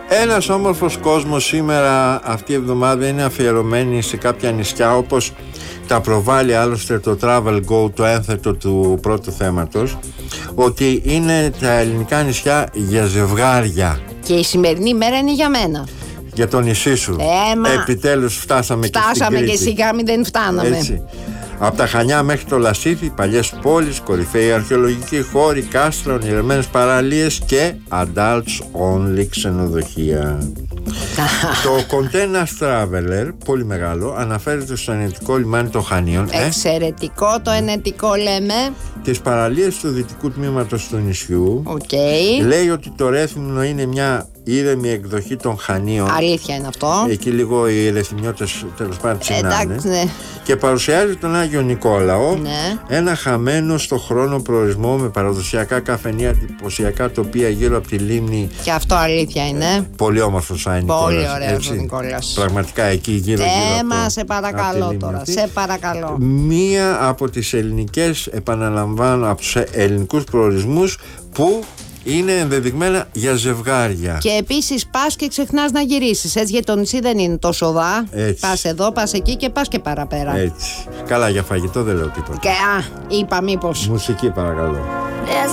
Ένας όμορφος κόσμος σήμερα, αυτή η εβδομάδα, είναι αφιερωμένη σε κάποια νησιά, όπως τα προβάλλει άλλωστε το Travel Go, το ένθετο του πρώτου θέματος, ότι είναι τα ελληνικά νησιά για ζευγάρια. Και η σημερινή μέρα είναι για μένα. Για το νησί σου. Επιτέλους φτάσαμε και στην Κρήτη. Και σιγά μην δεν φτάναμε. Έτσι. Από τα Χανιά μέχρι το Λασίθι, παλιές πόλεις, κορυφαίοι αρχαιολογικοί χώροι, κάστρα, ονειρεμένες παραλίες και adults only ξενοδοχεία. Το Container Traveler, πολύ μεγάλο, αναφέρεται στο ενετικό λιμάνι των Χανίων. Εξαιρετικό το ενετικό, λέμε. Τις παραλίες του δυτικού τμήματος του νησιού. Λέει ότι το Ρέθυμνο είναι μια ήρεμη εκδοχή των Χανίων. Αλήθεια είναι αυτό. Εκεί λίγο οι ρεθυμιώτες τέλος πάντων τσινάνε. Ναι. Και παρουσιάζει τον Άγιο Νικόλαο, ένα χαμένο στο χρόνο προορισμό με παραδοσιακά καφενεία, εντυπωσιακά τοπία γύρω από τη λίμνη. Και αυτό αλήθεια είναι. Πολύ όμορφος ο Νικόλας. Πολύ ωραίος ο Νικόλας. Πραγματικά εκεί γύρω σε παρακαλώ τώρα, σε παρακαλώ. Μία από τις ελληνικές, επαναλαμβάνω, από τους ελληνικούς προορισμούς που είναι ενδεδειγμένα για ζευγάρια. Και επίσης πας και ξεχνάς να γυρίσεις. Έτσι, γιατί το νησί δεν είναι τόσο δά. Πας εδώ, πας εκεί και πας και παραπέρα. Έτσι. Καλά, για φαγητό δεν λέω τίποτα. Και είπα μήπως. Μουσική παρακαλώ.